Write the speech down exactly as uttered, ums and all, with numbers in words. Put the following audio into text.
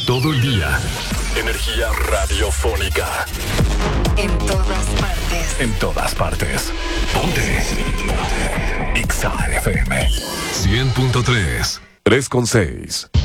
todo el día. Energía radiofónica. En todas partes. En todas partes. Ponte. Ponte. Exa F M. cien punto tres. tres con seis.